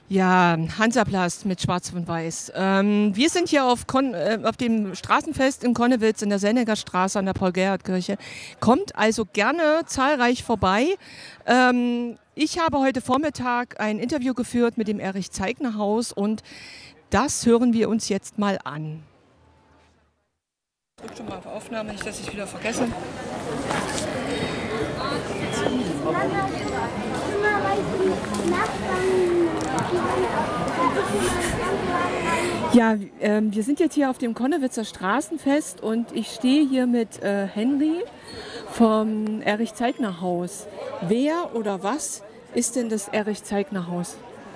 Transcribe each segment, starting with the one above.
Ja, Hansaplast mit Schwarz und Weiß. Wir sind hier auf dem Straßenfest in Connewitz in der Senneger Straße an der Paul-Gerhardt-Kirche. Kommt also gerne zahlreich vorbei. Ich habe heute Vormittag ein Interview geführt mit dem Erich-Zeigner-Haus und das hören wir uns jetzt mal an. Ich drücke schon mal auf Aufnahme, nicht, dass ich wieder vergesse. Ja, wir sind jetzt hier auf dem Connewitzer Straßenfest und ich stehe hier mit Henry vom Erich-Zeigner-Haus. Wer oder was ist denn das Erich-Zeigner-Haus?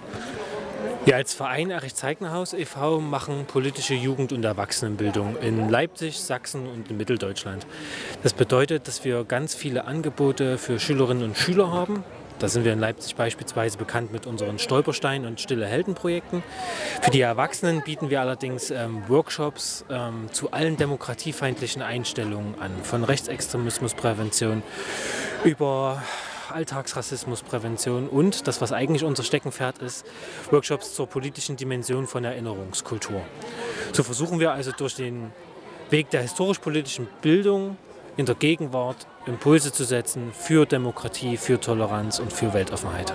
Wir als Verein Erich-Zeigner-Haus e.V. machen politische Jugend- und Erwachsenenbildung in Leipzig, Sachsen und in Mitteldeutschland. Das bedeutet, dass wir ganz viele Angebote für Schülerinnen und Schüler haben. Da sind wir in Leipzig beispielsweise bekannt mit unseren Stolperstein- und Stille-Helden-Projekten. Für die Erwachsenen bieten wir allerdings Workshops zu allen demokratiefeindlichen Einstellungen an. Von Rechtsextremismusprävention über Alltagsrassismusprävention und das, was eigentlich unser Steckenpferd ist, Workshops zur politischen Dimension von Erinnerungskultur. So versuchen wir also durch den Weg der historisch-politischen Bildung in der Gegenwart Impulse zu setzen für Demokratie, für Toleranz und für Weltoffenheit.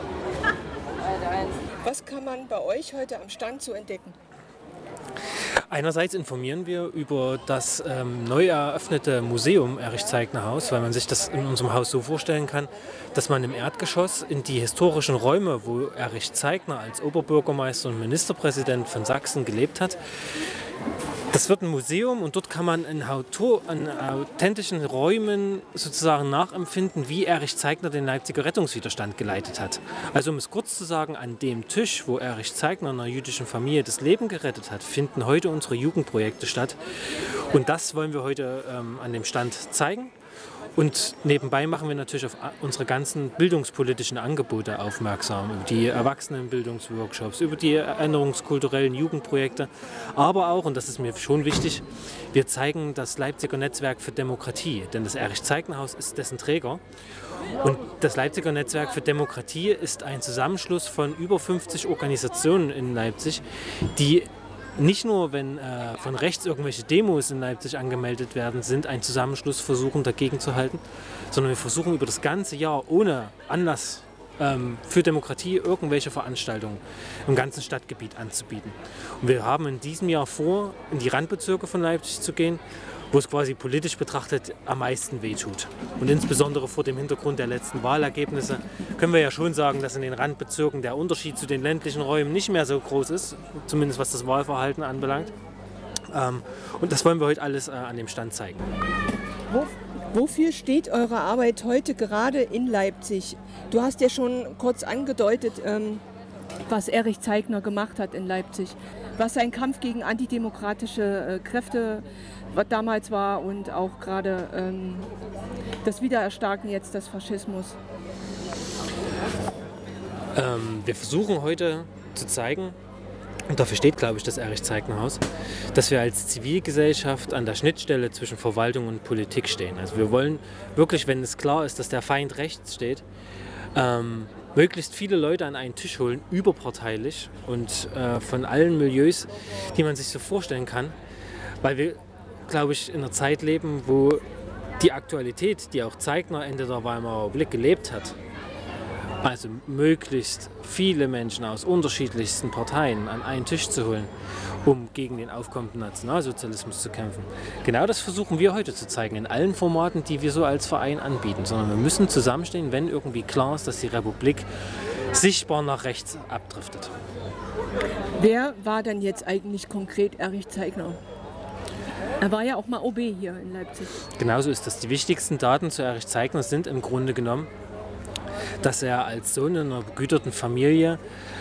Was kann man bei euch heute am Stand so entdecken? Einerseits informieren wir über das neu eröffnete Museum Erich-Zeigner-Haus, weil man sich das in unserem Haus so vorstellen kann, dass man im Erdgeschoss in die historischen Räume, wo Erich Zeigner als Oberbürgermeister und Ministerpräsident von Sachsen gelebt hat, das wird ein Museum und dort kann man in authentischen Räumen sozusagen nachempfinden, wie Erich Zeigner den Leipziger Rettungswiderstand geleitet hat. Also um es kurz zu sagen, an dem Tisch, wo Erich Zeigner einer jüdischen Familie das Leben gerettet hat, finden heute unsere Jugendprojekte statt. Und das wollen wir heute an dem Stand zeigen. Und nebenbei machen wir natürlich auf unsere ganzen bildungspolitischen Angebote aufmerksam, über die Erwachsenenbildungsworkshops, über die erinnerungskulturellen Jugendprojekte, aber auch, und das ist mir schon wichtig, wir zeigen das Leipziger Netzwerk für Demokratie, denn das Erich-Zeigner-Haus ist dessen Träger. Und das Leipziger Netzwerk für Demokratie ist ein Zusammenschluss von über 50 Organisationen in Leipzig, die nicht nur, wenn von rechts irgendwelche Demos in Leipzig angemeldet werden, sind ein Zusammenschluss versuchen dagegen zu halten, sondern wir versuchen über das ganze Jahr ohne Anlass für Demokratie irgendwelche Veranstaltungen im ganzen Stadtgebiet anzubieten. Und wir haben in diesem Jahr vor, in die Randbezirke von Leipzig zu gehen, wo es quasi politisch betrachtet am meisten wehtut. Und insbesondere vor dem Hintergrund der letzten Wahlergebnisse können wir ja schon sagen, dass in den Randbezirken der Unterschied zu den ländlichen Räumen nicht mehr so groß ist, zumindest was das Wahlverhalten anbelangt. Und das wollen wir heute alles an dem Stand zeigen. Wofür steht eure Arbeit heute gerade in Leipzig? Du hast ja schon kurz angedeutet, was Erich Zeigner gemacht hat in Leipzig, was sein Kampf gegen antidemokratische Kräfte damals war und auch gerade das Wiedererstarken jetzt des Faschismus. Wir versuchen heute zu zeigen, und dafür steht, glaube ich, das Erich-Zeigner-Haus, dass wir als Zivilgesellschaft an der Schnittstelle zwischen Verwaltung und Politik stehen. Also wir wollen wirklich, wenn es klar ist, dass der Feind rechts steht, möglichst viele Leute an einen Tisch holen, überparteilich und von allen Milieus, die man sich so vorstellen kann, weil wir, glaube ich, in einer Zeit leben, wo die Aktualität, die auch Zeigner Ende der Weimarer Republik gelebt hat, also möglichst viele Menschen aus unterschiedlichsten Parteien an einen Tisch zu holen, um gegen den aufkommenden Nationalsozialismus zu kämpfen. Genau das versuchen wir heute zu zeigen, in allen Formaten, die wir so als Verein anbieten. Sondern wir müssen zusammenstehen, wenn irgendwie klar ist, dass die Republik sichtbar nach rechts abdriftet. Wer war denn jetzt eigentlich konkret Erich Zeigner? Er war ja auch mal OB hier in Leipzig. Genauso ist das. Die wichtigsten Daten zu Erich Zeigner sind im Grunde genommen, dass er als Sohn einer begüterten Familie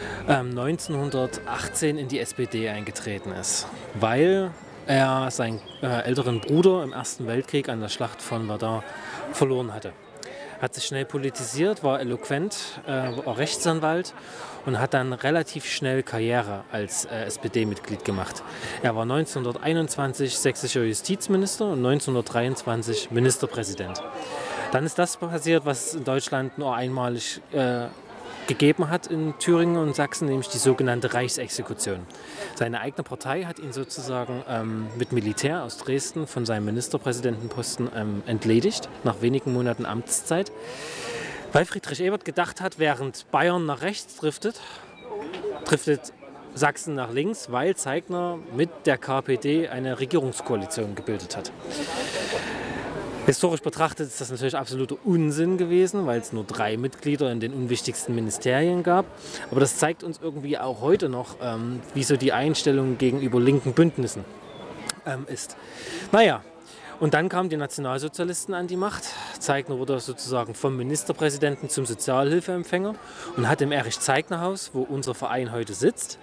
1918 in die SPD eingetreten ist, weil er seinen älteren Bruder im Ersten Weltkrieg an der Schlacht von Verdun verloren hatte. Er hat sich schnell politisiert, war eloquent, war Rechtsanwalt und hat dann relativ schnell Karriere als SPD-Mitglied gemacht. Er war 1921 sächsischer Justizminister und 1923 Ministerpräsident. Dann ist das passiert, was in Deutschland nur einmalig gegeben hat in Thüringen und Sachsen, nämlich die sogenannte Reichsexekution. Seine eigene Partei hat ihn sozusagen mit Militär aus Dresden von seinem Ministerpräsidentenposten entledigt, nach wenigen Monaten Amtszeit, weil Friedrich Ebert gedacht hat, während Bayern nach rechts driftet Sachsen nach links, weil Zeigner mit der KPD eine Regierungskoalition gebildet hat. Historisch betrachtet ist das natürlich absoluter Unsinn gewesen, weil es nur 3 Mitglieder in den unwichtigsten Ministerien gab. Aber das zeigt uns irgendwie auch heute noch, wie so die Einstellung gegenüber linken Bündnissen ist. Naja, und dann kamen die Nationalsozialisten an die Macht. Zeigner wurde sozusagen vom Ministerpräsidenten zum Sozialhilfeempfänger und hat im Erich-Zeigner-Haus, wo unser Verein heute sitzt,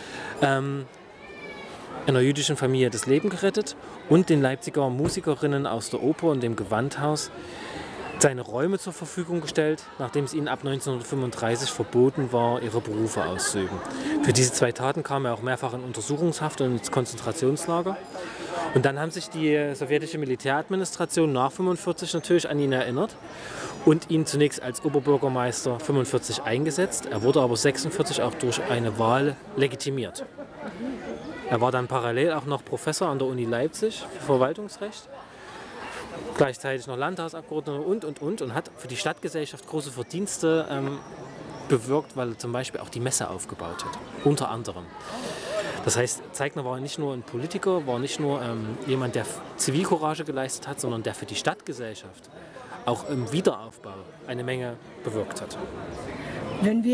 einer jüdischen Familie das Leben gerettet und den Leipziger Musikerinnen aus der Oper und dem Gewandhaus seine Räume zur Verfügung gestellt, nachdem es ihnen ab 1935 verboten war, ihre Berufe auszuüben. Für diese 2 Taten kam er auch mehrfach in Untersuchungshaft und ins Konzentrationslager. Und dann haben sich die sowjetische Militäradministration nach 1945 natürlich an ihn erinnert und ihn zunächst als Oberbürgermeister 1945 eingesetzt. Er wurde aber 1946 auch durch eine Wahl legitimiert. Er war dann parallel auch noch Professor an der Uni Leipzig für Verwaltungsrecht, gleichzeitig noch Landtagsabgeordneter und hat für die Stadtgesellschaft große Verdienste bewirkt, weil er zum Beispiel auch die Messe aufgebaut hat, unter anderem. Das heißt, Zeigner war nicht nur ein Politiker, war nicht nur jemand, der Zivilcourage geleistet hat, sondern der für die Stadtgesellschaft auch im Wiederaufbau eine Menge bewirkt hat. Wenn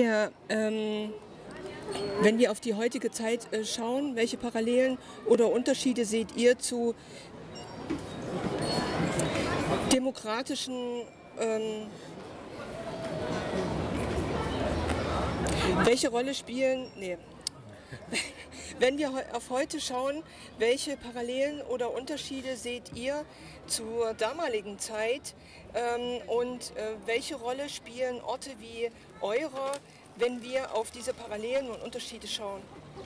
wir auf die heutige Zeit schauen, welche Parallelen oder Unterschiede seht ihr zu demokratischen, welche Rolle spielen, wenn wir auf heute schauen, welche Parallelen oder Unterschiede seht ihr zur damaligen Zeit und welche Rolle spielen Orte wie eurer, wenn wir auf diese Parallelen und Unterschiede schauen?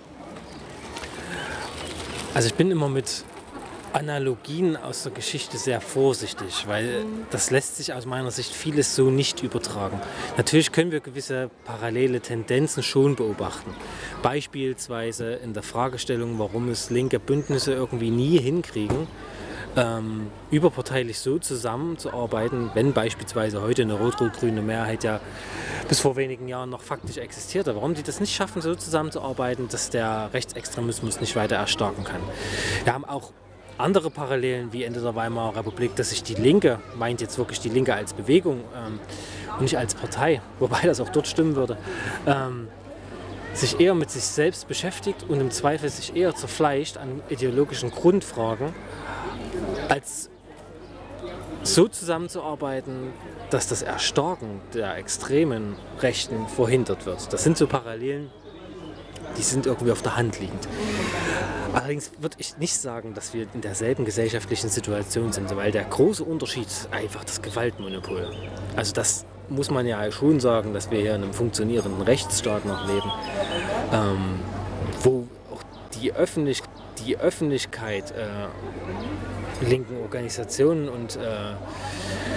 Also ich bin immer mit Analogien aus der Geschichte sehr vorsichtig, weil das lässt sich aus meiner Sicht vieles so nicht übertragen. Natürlich können wir gewisse parallele Tendenzen schon beobachten. Beispielsweise in der Fragestellung, warum es linke Bündnisse irgendwie nie hinkriegen, überparteilich so zusammenzuarbeiten, wenn beispielsweise heute eine rot-rot-grüne Mehrheit ja bis vor wenigen Jahren noch faktisch existierte. Warum die das nicht schaffen, so zusammenzuarbeiten, dass der Rechtsextremismus nicht weiter erstarken kann. Wir haben auch andere Parallelen wie Ende der Weimarer Republik, dass sich die Linke, meint jetzt wirklich die Linke als Bewegung und nicht als Partei, wobei das auch dort stimmen würde, sich eher mit sich selbst beschäftigt und im Zweifel sich eher zerfleischt an ideologischen Grundfragen, als so zusammenzuarbeiten, dass das Erstarken der extremen Rechten verhindert wird. Das sind so Parallelen, die sind irgendwie auf der Hand liegend. Allerdings würde ich nicht sagen, dass wir in derselben gesellschaftlichen Situation sind, weil der große Unterschied ist einfach das Gewaltmonopol. Also das muss man ja schon sagen, dass wir hier in einem funktionierenden Rechtsstaat noch leben, wo auch die Öffentlichkeit linken Organisationen und